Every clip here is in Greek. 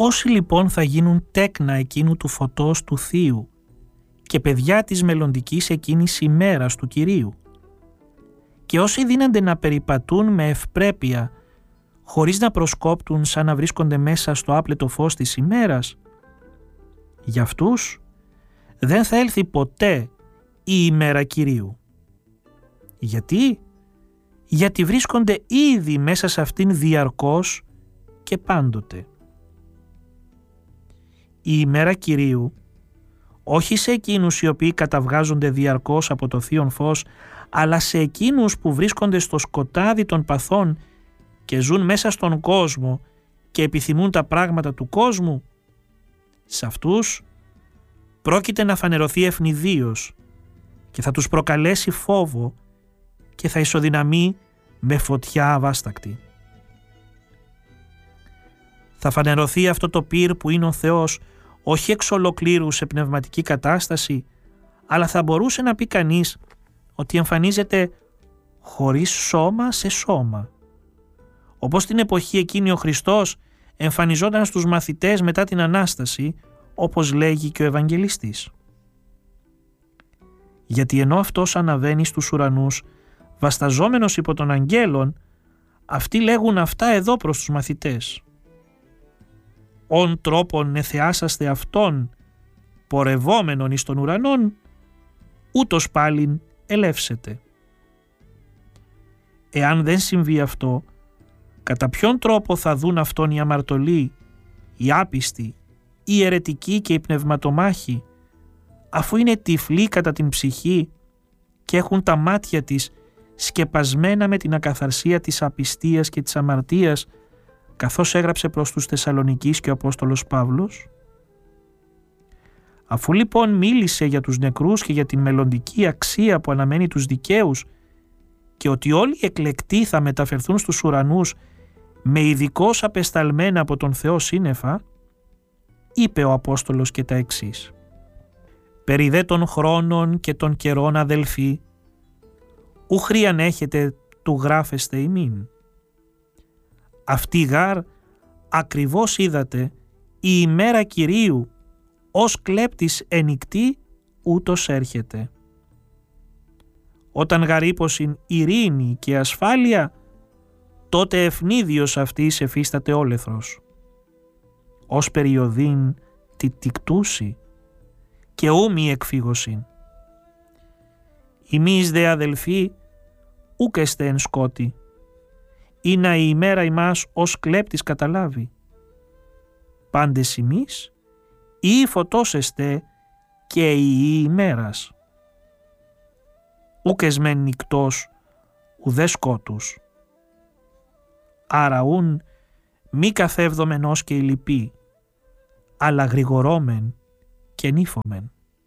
Όσοι λοιπόν θα γίνουν τέκνα εκείνου του φωτός του Θείου και παιδιά της μελλοντικής εκείνης ημέρας του Κυρίου, και όσοι δίνονται να περιπατούν με ευπρέπεια χωρίς να προσκόπτουν σαν να βρίσκονται μέσα στο άπλετο φως της ημέρας, για αυτούς δεν θα έλθει ποτέ η ημέρα Κυρίου. Γιατί βρίσκονται ήδη μέσα σε αυτήν διαρκώς και πάντοτε. Η ημέρα Κυρίου όχι σε εκείνους οι οποίοι καταβγάζονται διαρκώς από το θείον φως, αλλά σε εκείνους που βρίσκονται στο σκοτάδι των παθών και ζουν μέσα στον κόσμο και επιθυμούν τα πράγματα του κόσμου, σε αυτούς πρόκειται να φανερωθεί ευνηδίως και θα τους προκαλέσει φόβο και θα ισοδυναμεί με φωτιά αβάστακτη. Θα φανερωθεί αυτό το πυρ που είναι ο Θεός όχι εξ ολοκλήρου σε πνευματική κατάσταση, αλλά θα μπορούσε να πει κανείς ότι εμφανίζεται χωρίς σώμα σε σώμα. Όπως την εποχή εκείνη ο Χριστός εμφανιζόταν στους μαθητές μετά την Ανάσταση, όπως λέγει και ο Ευαγγελιστής. Γιατί ενώ αυτός αναβαίνει στους ουρανούς, βασταζόμενος υπό των αγγέλων, αυτοί λέγουν αυτά εδώ προς τους μαθητές. «Ον τρόπον εθεάσαστε αυτόν, πορευόμενον εις των ουρανών, ούτως πάλιν ελεύσετε». Εάν δεν συμβεί αυτό, κατά ποιον τρόπο θα δουν αυτόν οι αμαρτωλοί, οι άπιστοι, οι αιρετικοί και οι πνευματομάχοι, αφού είναι τυφλοί κατά την ψυχή και έχουν τα μάτια της σκεπασμένα με την ακαθαρσία της απιστίας και της αμαρτίας, καθώς έγραψε προς τους Θεσσαλονικείς και ο Απόστολος Παύλος. Αφού λοιπόν μίλησε για τους νεκρούς και για την μελλοντική αξία που αναμένει τους δικαίους και ότι όλοι οι εκλεκτοί θα μεταφερθούν στους ουρανούς με ειδικώς απεσταλμένα από τον Θεό σύννεφα, είπε ο Απόστολος και τα εξής: «Περί δε των χρόνων και των καιρών, αδελφοί, ου χρίαν έχετε του γράφεστε ημίν. Αυτή γάρ ακριβώς είδατε η ημέρα Κυρίου ως κλέπτης ενικτή ούτως έρχεται. Όταν γαρύπωσιν ειρήνη και ασφάλεια, τότε ευνίδιος αυτής εφίσταται όλεθρος. Ως περιοδήν τη τικτούση και ούμοι εκφύγωσιν. Ημείς δε αδελφοί ούκ εστε εν σκότη, ή να η ημέρα ημάς ως κλέπτης καταλάβει. Πάντες ημείς ή φωτός εστε και η ημέρας. Ούκ εσμεν νυκτός ουδέ σκότους. Άρα ούν μη καθεύδομεν ως και η λυπή, αλλά γρηγορώμεν και νύφομεν.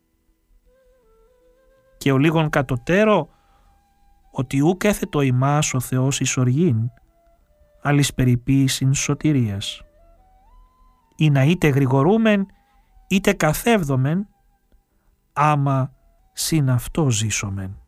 Και ο λίγον κατωτέρω ότι ούκ έθετο ημάς ο Θεός εις οργήν, αλλης περιποίησιν σωτηρίας. Ή να είτε γρηγορούμεν είτε καθεύδομεν, άμα συν αυτό ζήσομεν».